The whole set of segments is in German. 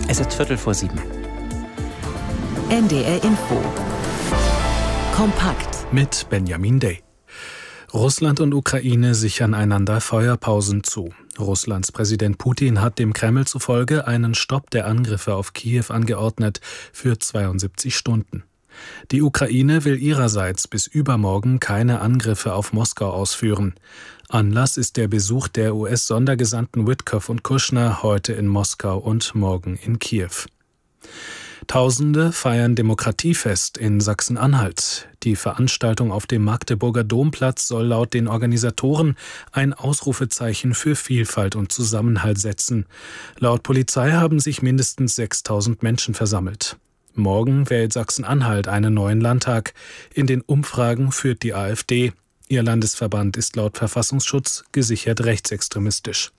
Es ist 6:15. NDR Info. Kompakt. Mit Benjamin Day. Russland und Ukraine sichern einander Feuerpausen zu. Russlands Präsident Putin hat dem Kreml zufolge einen Stopp der Angriffe auf Kiew angeordnet für 72 Stunden. Die Ukraine will ihrerseits bis übermorgen keine Angriffe auf Moskau ausführen. Anlass ist der Besuch der US-Sondergesandten Witkoff und Kushner heute in Moskau und morgen in Kiew. Tausende feiern Demokratiefest in Sachsen-Anhalt. Die Veranstaltung auf dem Magdeburger Domplatz soll laut den Organisatoren ein Ausrufezeichen für Vielfalt und Zusammenhalt setzen. Laut Polizei haben sich mindestens 6.000 Menschen versammelt. Morgen wählt Sachsen-Anhalt einen neuen Landtag. In den Umfragen führt die AfD. Ihr Landesverband ist laut Verfassungsschutz gesichert rechtsextremistisch.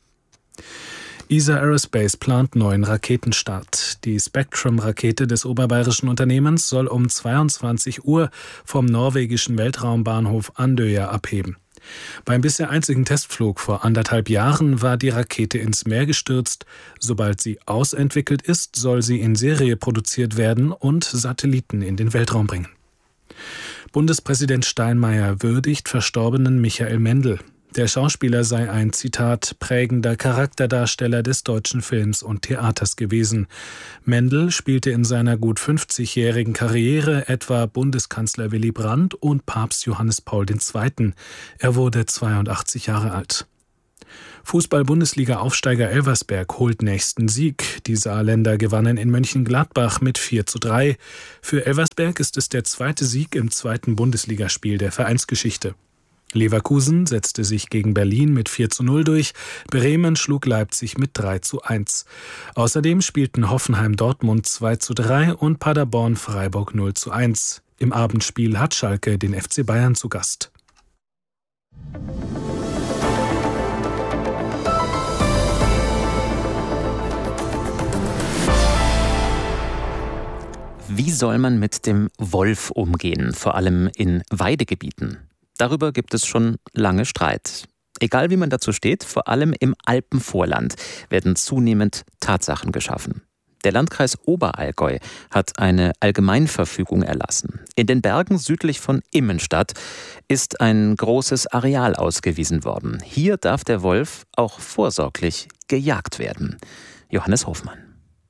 ESA Aerospace plant neuen Raketenstart. Die Spectrum-Rakete des oberbayerischen Unternehmens soll um 22 Uhr vom norwegischen Weltraumbahnhof Andøya abheben. Beim bisher einzigen Testflug vor 1,5 Jahren war die Rakete ins Meer gestürzt. Sobald sie ausentwickelt ist, soll sie in Serie produziert werden und Satelliten in den Weltraum bringen. Bundespräsident Steinmeier würdigt verstorbenen Michael Mendl. Der Schauspieler sei ein, Zitat, prägender Charakterdarsteller des deutschen Films und Theaters gewesen. Mendl spielte in seiner gut 50-jährigen Karriere etwa Bundeskanzler Willy Brandt und Papst Johannes Paul II. Er wurde 82 Jahre alt. Fußball-Bundesliga-Aufsteiger Elversberg holt nächsten Sieg. Die Saarländer gewannen in Mönchengladbach mit 4:3. Für Elversberg ist es der zweite Sieg im zweiten Bundesligaspiel der Vereinsgeschichte. Leverkusen setzte sich gegen Berlin mit 4:0 durch, Bremen schlug Leipzig mit 3:1. Außerdem spielten Hoffenheim Dortmund 2:3 und Paderborn Freiburg 0:1. Im Abendspiel hat Schalke den FC Bayern zu Gast. Wie soll man mit dem Wolf umgehen, vor allem in Weidegebieten? Darüber gibt es schon lange Streit. Egal wie man dazu steht, vor allem im Alpenvorland werden zunehmend Tatsachen geschaffen. Der Landkreis Oberallgäu hat eine Allgemeinverfügung erlassen. In den Bergen südlich von Immenstadt ist ein großes Areal ausgewiesen worden. Hier darf der Wolf auch vorsorglich gejagt werden. Johannes Hofmann.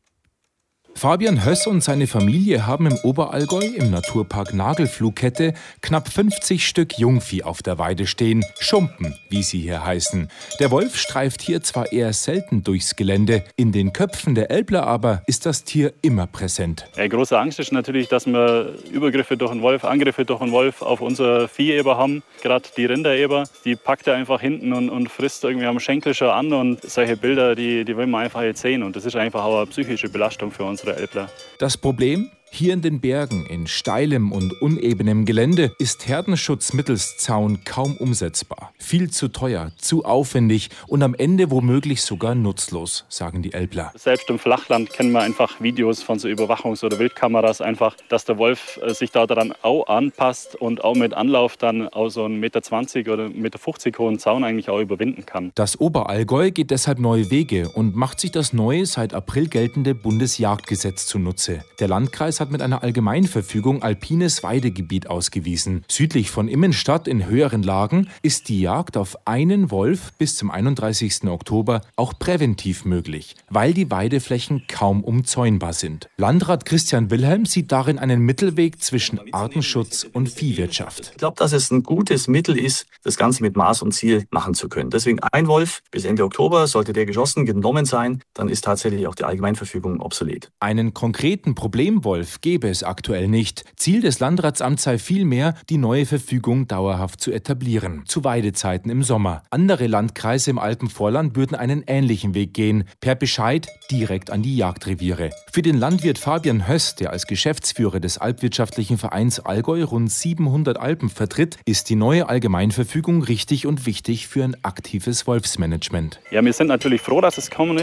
Fabian Höss und seine Familie haben im Oberallgäu im Naturpark Nagelfluhkette knapp 50 Stück Jungvieh auf der Weide stehen. Schumpen, wie sie hier heißen. Der Wolf streift hier zwar eher selten durchs Gelände, in den Köpfen der Älpler aber ist das Tier immer präsent. Große Angst ist natürlich, dass wir Übergriffe durch einen Wolf, Angriffe durch einen Wolf auf unser Vieheber haben. Gerade die Rindereber, die packt er einfach hinten und frisst irgendwie am Schenkel schon an. Und solche Bilder, die will man einfach jetzt sehen. Und das ist einfach auch eine psychische Belastung für unsere Älpler. Das Problem? Hier in den Bergen, in steilem und unebenem Gelände, ist Herdenschutz mittels Zaun kaum umsetzbar. Viel zu teuer, zu aufwendig und am Ende womöglich sogar nutzlos, sagen die Älpler. Selbst im Flachland kennen wir einfach Videos von so Überwachungs- oder Wildkameras einfach, dass der Wolf sich da daran auch anpasst und auch mit Anlauf dann auch so einen 1,20 m oder 1,50 m hohen Zaun eigentlich auch überwinden kann. Das Oberallgäu geht deshalb neue Wege und macht sich das neue, seit April geltende Bundesjagdgesetz zunutze. Der Landkreis hat mit einer Allgemeinverfügung alpines Weidegebiet ausgewiesen. Südlich von Immenstadt in höheren Lagen ist die Jagd auf einen Wolf bis zum 31. Oktober auch präventiv möglich, weil die Weideflächen kaum umzäunbar sind. Landrat Christian Wilhelm sieht darin einen Mittelweg zwischen Artenschutz und Viehwirtschaft. Ich glaube, dass es ein gutes Mittel ist, das Ganze mit Maß und Ziel machen zu können. Deswegen ein Wolf bis Ende Oktober, sollte der geschossen, genommen sein, dann ist tatsächlich auch die Allgemeinverfügung obsolet. Einen konkreten Problemwolf gäbe es aktuell nicht. Ziel des Landratsamts sei vielmehr, die neue Verfügung dauerhaft zu etablieren. Zu Weidezeiten im Sommer. Andere Landkreise im Alpenvorland würden einen ähnlichen Weg gehen. Per Bescheid direkt an die Jagdreviere. Für den Landwirt Fabian Höss, der als Geschäftsführer des Alpwirtschaftlichen Vereins Allgäu rund 700 Alpen vertritt, ist die neue Allgemeinverfügung richtig und wichtig für ein aktives Wolfsmanagement. Ja, wir sind natürlich froh, dass es gekommen ist.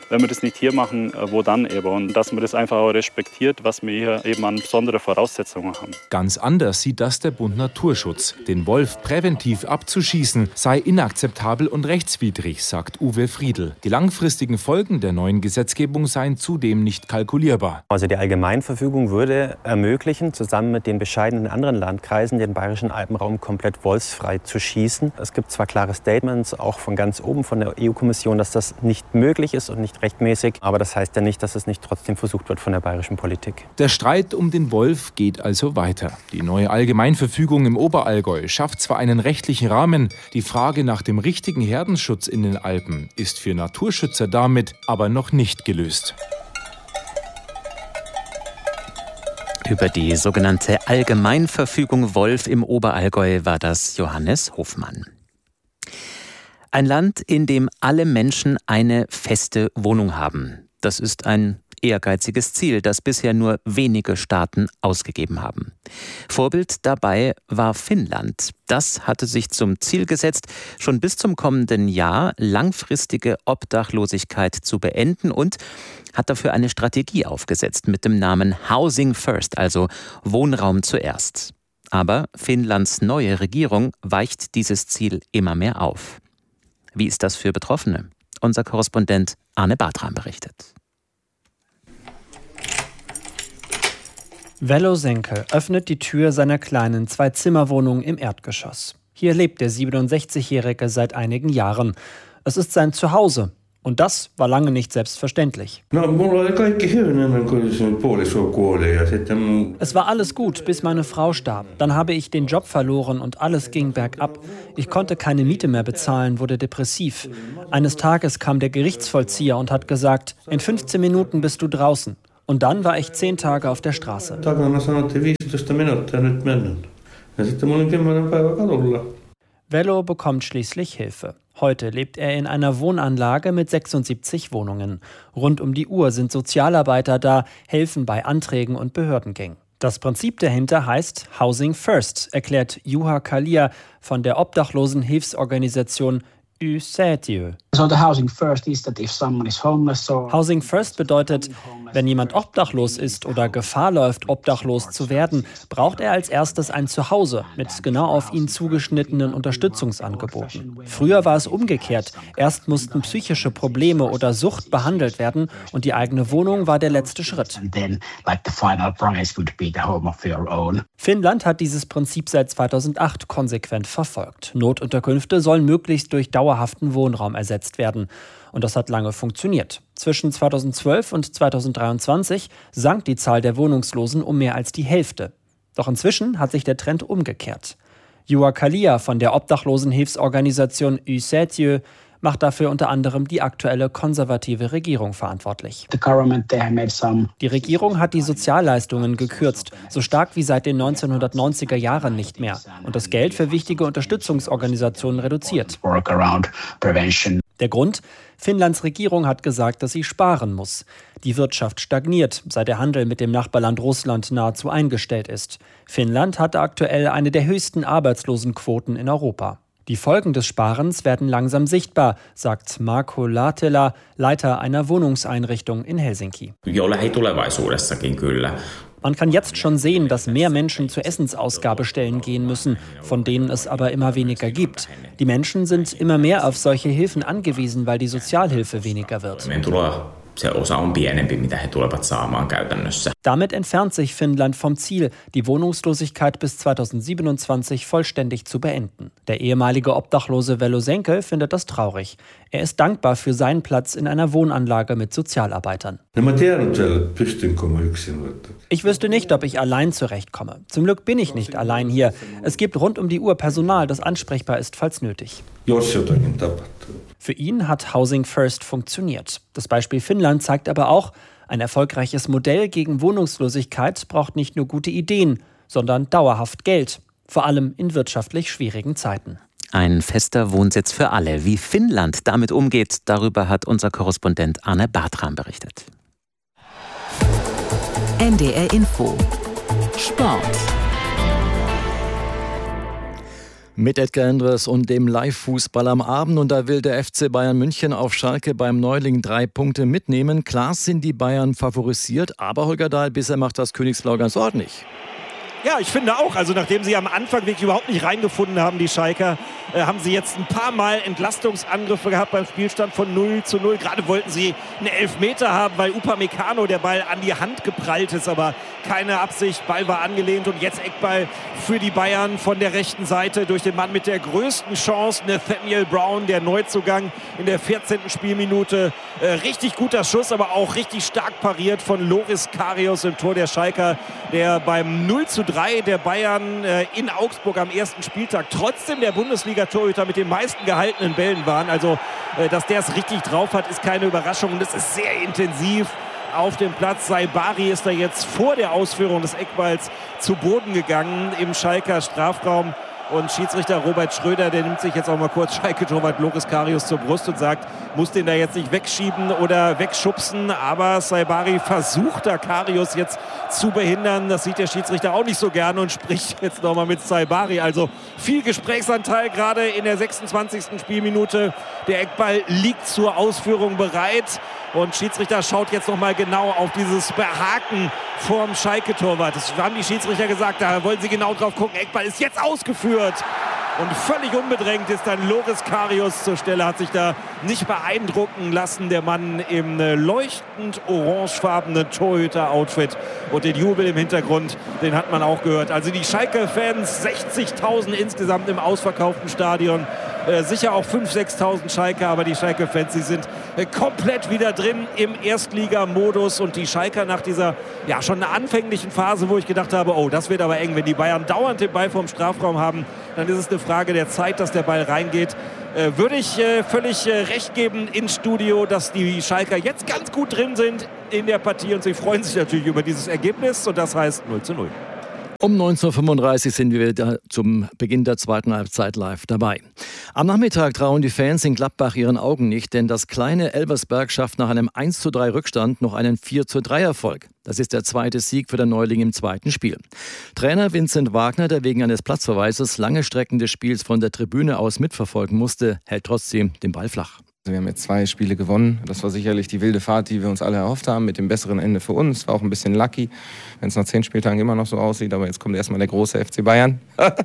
wenn wir das nicht hier machen, wo dann eben? Und dass man das einfach auch respektiert, was wir hier eben an besondere Voraussetzungen haben. Ganz anders sieht das der Bund Naturschutz. Den Wolf präventiv abzuschießen sei inakzeptabel und rechtswidrig, sagt Uwe Friedl. Die langfristigen Folgen der neuen Gesetzgebung seien zudem nicht kalkulierbar. Also die Allgemeinverfügung würde ermöglichen, zusammen mit den bescheidenen anderen Landkreisen den bayerischen Alpenraum komplett wolfsfrei zu schießen. Es gibt zwar klare Statements, auch von ganz oben von der EU-Kommission, dass das nicht möglich ist und nicht rechtmäßig, aber das heißt ja nicht, dass es nicht trotzdem versucht wird von der bayerischen Politik. Der Streit um den Wolf geht also weiter. Die neue Allgemeinverfügung im Oberallgäu schafft zwar einen rechtlichen Rahmen, die Frage nach dem richtigen Herdenschutz in den Alpen ist für Naturschützer damit aber noch nicht gelöst. Über die sogenannte Allgemeinverfügung Wolf im Oberallgäu war das Johannes Hofmann. Ein Land, in dem alle Menschen eine feste Wohnung haben. Das ist ein ehrgeiziges Ziel, das bisher nur wenige Staaten ausgegeben haben. Vorbild dabei war Finnland. Das hatte sich zum Ziel gesetzt, schon bis zum kommenden Jahr langfristige Obdachlosigkeit zu beenden und hat dafür eine Strategie aufgesetzt mit dem Namen Housing First, also Wohnraum zuerst. Aber Finnlands neue Regierung weicht dieses Ziel immer mehr auf. Wie ist das für Betroffene? Unser Korrespondent Arne Bartram berichtet. Vello Senkel öffnet die Tür seiner kleinen Zwei-Zimmer-Wohnung im Erdgeschoss. Hier lebt der 67-Jährige seit einigen Jahren. Es ist sein Zuhause. Und das war lange nicht selbstverständlich. Es war alles gut, bis meine Frau starb. Dann habe ich den Job verloren und alles ging bergab. Ich konnte keine Miete mehr bezahlen, wurde depressiv. Eines Tages kam der Gerichtsvollzieher und hat gesagt, in 15 Minuten bist du draußen. Und dann war ich 10 Tage auf der Straße. Vello bekommt schließlich Hilfe. Heute lebt er in einer Wohnanlage mit 76 Wohnungen. Rund um die Uhr sind Sozialarbeiter da, helfen bei Anträgen und Behördengängen. Das Prinzip dahinter heißt Housing First, erklärt Juha Kalia von der Obdachlosenhilfsorganisation Ysätiö. Housing First bedeutet, wenn jemand obdachlos ist oder Gefahr läuft, obdachlos zu werden, braucht er als erstes ein Zuhause mit genau auf ihn zugeschnittenen Unterstützungsangeboten. Früher war es umgekehrt. Erst mussten psychische Probleme oder Sucht behandelt werden und die eigene Wohnung war der letzte Schritt. Finnland hat dieses Prinzip seit 2008 konsequent verfolgt. Notunterkünfte sollen möglichst durch dauerhaften Wohnraum ersetzt werden. Und das hat lange funktioniert. Zwischen 2012 und 2023 sank die Zahl der Wohnungslosen um mehr als die Hälfte. Doch inzwischen hat sich der Trend umgekehrt. Juha Kalia von der Obdachlosenhilfsorganisation Ysätiö macht dafür unter anderem die aktuelle konservative Regierung verantwortlich. Die Regierung hat die Sozialleistungen gekürzt, so stark wie seit den 1990er Jahren nicht mehr, und das Geld für wichtige Unterstützungsorganisationen reduziert. Der Grund? Finnlands Regierung hat gesagt, dass sie sparen muss. Die Wirtschaft stagniert, seit der Handel mit dem Nachbarland Russland nahezu eingestellt ist. Finnland hat aktuell eine der höchsten Arbeitslosenquoten in Europa. Die Folgen des Sparens werden langsam sichtbar, sagt Marko Latela, Leiter einer Wohnungseinrichtung in Helsinki. Man kann jetzt schon sehen, dass mehr Menschen zu Essensausgabestellen gehen müssen, von denen es aber immer weniger gibt. Die Menschen sind immer mehr auf solche Hilfen angewiesen, weil die Sozialhilfe weniger wird. Damit entfernt sich Finnland vom Ziel, die Wohnungslosigkeit bis 2027 vollständig zu beenden. Der ehemalige Obdachlose Vello Senkel findet das traurig. Er ist dankbar für seinen Platz in einer Wohnanlage mit Sozialarbeitern. Ich wüsste nicht, ob ich allein zurechtkomme. Zum Glück bin ich nicht allein hier. Es gibt rund um die Uhr Personal, das ansprechbar ist, falls nötig. Für ihn hat Housing First funktioniert. Das Beispiel Finnland zeigt aber auch, ein erfolgreiches Modell gegen Wohnungslosigkeit braucht nicht nur gute Ideen, sondern dauerhaft Geld, vor allem in wirtschaftlich schwierigen Zeiten. Ein fester Wohnsitz für alle. Wie Finnland damit umgeht, darüber hat unser Korrespondent Arne Bartram berichtet. NDR Info Sport. Mit Edgar Endres und dem Live-Fußball am Abend. Und da will der FC Bayern München auf Schalke beim Neuling 3 Punkte mitnehmen. Klar sind die Bayern favorisiert, aber Holger Dahl, bisher macht das Königsblau ganz ordentlich. Ja, ich finde auch. Also nachdem sie am Anfang wirklich überhaupt nicht reingefunden haben, die Schalker, haben sie jetzt ein paar Mal Entlastungsangriffe gehabt beim Spielstand von 0:0. Gerade wollten sie einen Elfmeter haben, weil Upamecano der Ball an die Hand geprallt ist, aber keine Absicht. Ball war angelehnt und jetzt Eckball für die Bayern von der rechten Seite durch den Mann mit der größten Chance, Nathaniel Brown, der Neuzugang in der 14. Spielminute. Richtig guter Schuss, aber auch richtig stark pariert von Loris Karius im Tor der Schalker, der beim 0:3 der Bayern in Augsburg am ersten Spieltag trotzdem der Bundesliga-Torhüter mit den meisten gehaltenen Bällen waren. Also, dass der es richtig drauf hat, ist keine Überraschung. Und es ist sehr intensiv auf dem Platz. Saibari ist da jetzt vor der Ausführung des Eckballs zu Boden gegangen im Schalker Strafraum. Und Schiedsrichter Robert Schröder, der nimmt sich jetzt auch mal kurz Schalke-Torwart Loris Karius zur Brust und sagt, muss den da jetzt nicht wegschieben oder wegschubsen. Aber Saibari versucht da Karius jetzt zu behindern. Das sieht der Schiedsrichter auch nicht so gerne und spricht jetzt nochmal mit Saibari. Also viel Gesprächsanteil gerade in der 26. Spielminute. Der Eckball liegt zur Ausführung bereit. Und Schiedsrichter schaut jetzt nochmal genau auf dieses Behaken vorm Schalke-Torwart. Das haben die Schiedsrichter gesagt, da wollen sie genau drauf gucken. Eckball ist jetzt ausgeführt. Und völlig unbedrängt ist dann Loris Karius zur Stelle, hat sich da nicht beeindrucken lassen. Der Mann im leuchtend orangefarbenen Torhüter-Outfit und den Jubel im Hintergrund, den hat man auch gehört. Also die Schalke-Fans, 60.000 insgesamt im ausverkauften Stadion. Sicher auch 5.000, 6.000 Schalke, aber die Schalke-Fans, die sind komplett wieder drin im Erstliga-Modus. Und die Schalker nach dieser schon anfänglichen Phase, wo ich gedacht habe, oh, das wird aber eng, wenn die Bayern dauernd den Ball vom Strafraum haben, dann ist es eine Frage der Zeit, dass der Ball reingeht. Würde ich völlig recht geben ins Studio, dass die Schalker jetzt ganz gut drin sind in der Partie und sie freuen sich natürlich über dieses Ergebnis und das heißt 0:0. Um 19.35 Uhr sind wir wieder zum Beginn der zweiten Halbzeit live dabei. Am Nachmittag trauen die Fans in Gladbach ihren Augen nicht, denn das kleine Elversberg schafft nach einem 1:3 Rückstand noch einen 4:3 Erfolg. Das ist der zweite Sieg für den Neuling im zweiten Spiel. Trainer Vincent Wagner, der wegen eines Platzverweises lange Strecken des Spiels von der Tribüne aus mitverfolgen musste, hält trotzdem den Ball flach. Wir haben jetzt 2 Spiele gewonnen. Das war sicherlich die wilde Fahrt, die wir uns alle erhofft haben, mit dem besseren Ende für uns. War auch ein bisschen lucky, wenn es nach 10 Spieltagen immer noch so aussieht. Aber jetzt kommt erstmal der große FC Bayern.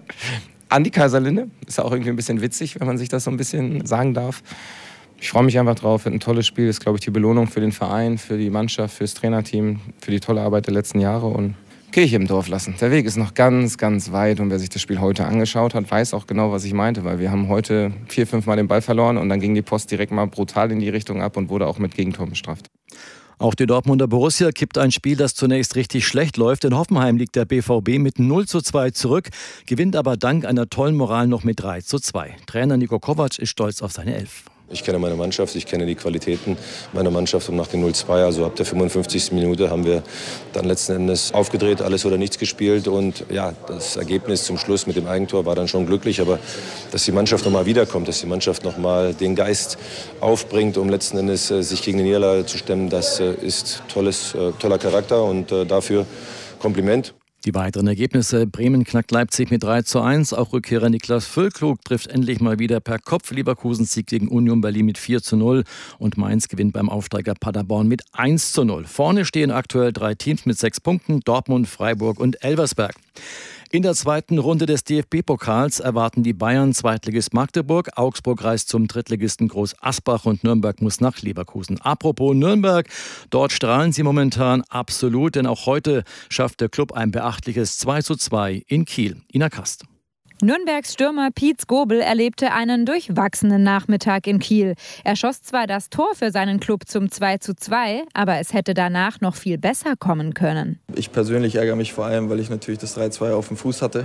An die Kaiserlinde. Ist ja auch irgendwie ein bisschen witzig, wenn man sich das so ein bisschen sagen darf. Ich freue mich einfach drauf. Wird ein tolles Spiel. Ist, glaube ich, die Belohnung für den Verein, für die Mannschaft, für das Trainerteam, für die tolle Arbeit der letzten Jahre. Und Kirche im Dorf lassen. Der Weg ist noch ganz, ganz weit und wer sich das Spiel heute angeschaut hat, weiß auch genau, was ich meinte, weil wir haben heute 4-5 Mal den Ball verloren und dann ging die Post direkt mal brutal in die Richtung ab und wurde auch mit Gegentor bestraft. Auch die Dortmunder Borussia kippt ein Spiel, das zunächst richtig schlecht läuft. In Hoffenheim liegt der BVB mit 0:2 zurück, gewinnt aber dank einer tollen Moral noch mit 3:2. Trainer Niko Kovac ist stolz auf seine Elf. Ich kenne meine Mannschaft, ich kenne die Qualitäten meiner Mannschaft und nach dem 0:2, also ab der 55. Minute haben wir dann letzten Endes aufgedreht, alles oder nichts gespielt und ja, das Ergebnis zum Schluss mit dem Eigentor war dann schon glücklich, aber dass die Mannschaft nochmal wiederkommt, dass die Mannschaft nochmal den Geist aufbringt, um letzten Endes sich gegen die Niederlage zu stemmen, das ist toller Charakter und dafür Kompliment. Die weiteren Ergebnisse: Bremen knackt Leipzig mit 3:1. Auch Rückkehrer Niklas Füllkrug trifft endlich mal wieder per Kopf. Leverkusen siegt gegen Union Berlin mit 4:0. Und Mainz gewinnt beim Aufsteiger Paderborn mit 1:0. Vorne stehen aktuell 3 Teams mit 6 Punkten: Dortmund, Freiburg und Elversberg. In der zweiten Runde des DFB-Pokals erwarten die Bayern Zweitligist Magdeburg. Augsburg reist zum Drittligisten Groß Asbach und Nürnberg muss nach Leverkusen. Apropos Nürnberg, dort strahlen sie momentan absolut, denn auch heute schafft der Klub ein beachtliches 2:2 in Kiel. Ina Kast. Nürnbergs Stürmer Pietz Gobel erlebte einen durchwachsenen Nachmittag in Kiel. Er schoss zwar das Tor für seinen Club zum 2:2, aber es hätte danach noch viel besser kommen können. Ich persönlich ärgere mich vor allem, weil ich natürlich das 3:2 auf dem Fuß hatte.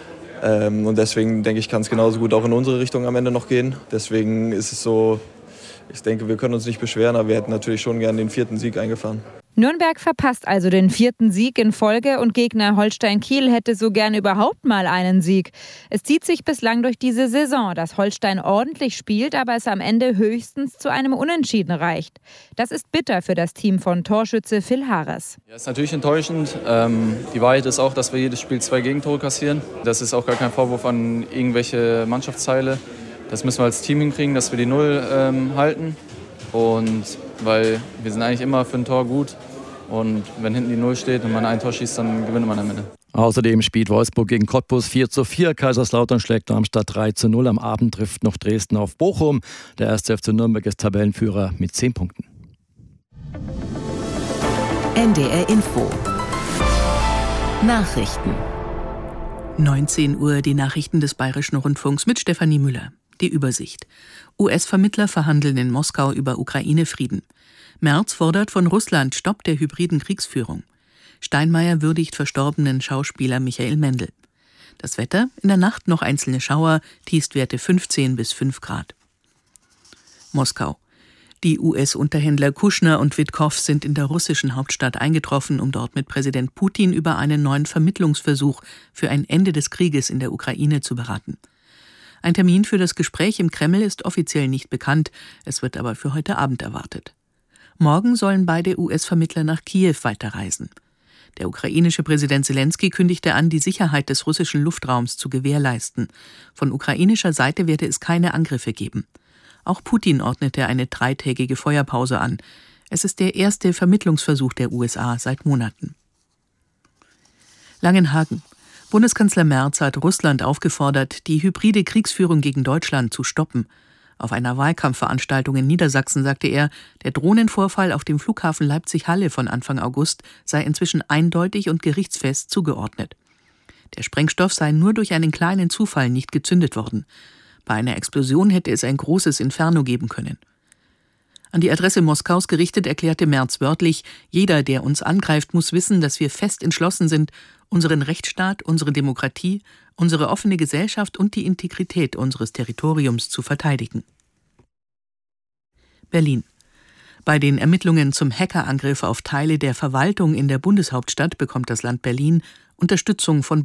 Und deswegen denke ich, kann es genauso gut auch in unsere Richtung am Ende noch gehen. Deswegen ist es so, ich denke, wir können uns nicht beschweren, aber wir hätten natürlich schon gerne den 4. Sieg eingefahren. Nürnberg verpasst also den 4. Sieg in Folge und Gegner Holstein Kiel hätte so gern überhaupt mal einen Sieg. Es zieht sich bislang durch diese Saison, dass Holstein ordentlich spielt, aber es am Ende höchstens zu einem Unentschieden reicht. Das ist bitter für das Team von Torschütze Phil Harres. Ja, ist natürlich enttäuschend. Die Wahrheit ist auch, dass wir jedes Spiel 2 Gegentore kassieren. Das ist auch gar kein Vorwurf an irgendwelche Mannschaftsteile. Das müssen wir als Team hinkriegen, dass wir die 0 halten. Und weil wir sind eigentlich immer für ein Tor gut. Und wenn hinten die 0 steht und man ein Tor schießt, dann gewinnt man am Ende. Außerdem spielt Wolfsburg gegen Cottbus 4:4. Kaiserslautern schlägt Darmstadt 3:0. Am Abend trifft noch Dresden auf Bochum. Der 1. FC Nürnberg ist Tabellenführer mit 10 Punkten. NDR Info. Nachrichten. 19 Uhr die Nachrichten des Bayerischen Rundfunks mit Stefanie Müller. Die Übersicht. US-Vermittler verhandeln in Moskau über Ukraine-Frieden. Merz fordert von Russland Stopp der hybriden Kriegsführung. Steinmeier würdigt verstorbenen Schauspieler Michael Mendel. Das Wetter, in der Nacht noch einzelne Schauer, Tiefstwerte 15 bis 5 Grad. Moskau. Die US-Unterhändler Kushner und Witkow sind in der russischen Hauptstadt eingetroffen, um dort mit Präsident Putin über einen neuen Vermittlungsversuch für ein Ende des Krieges in der Ukraine zu beraten. Ein Termin für das Gespräch im Kreml ist offiziell nicht bekannt, es wird aber für heute Abend erwartet. Morgen sollen beide US-Vermittler nach Kiew weiterreisen. Der ukrainische Präsident Zelensky kündigte an, die Sicherheit des russischen Luftraums zu gewährleisten. Von ukrainischer Seite werde es keine Angriffe geben. Auch Putin ordnete eine 3-tägige Feuerpause an. Es ist der erste Vermittlungsversuch der USA seit Monaten. Langenhagen. Bundeskanzler Merz hat Russland aufgefordert, die hybride Kriegsführung gegen Deutschland zu stoppen. Auf einer Wahlkampfveranstaltung in Niedersachsen sagte er, der Drohnenvorfall auf dem Flughafen Leipzig-Halle von Anfang August sei inzwischen eindeutig und gerichtsfest zugeordnet. Der Sprengstoff sei nur durch einen kleinen Zufall nicht gezündet worden. Bei einer Explosion hätte es ein großes Inferno geben können. An die Adresse Moskaus gerichtet erklärte Merz wörtlich, jeder, der uns angreift, muss wissen, dass wir fest entschlossen sind, unseren Rechtsstaat, unsere Demokratie, unsere offene Gesellschaft und die Integrität unseres Territoriums zu verteidigen. Berlin. Bei den Ermittlungen zum Hackerangriff auf Teile der Verwaltung in der Bundeshauptstadt bekommt das Land Berlin Unterstützung von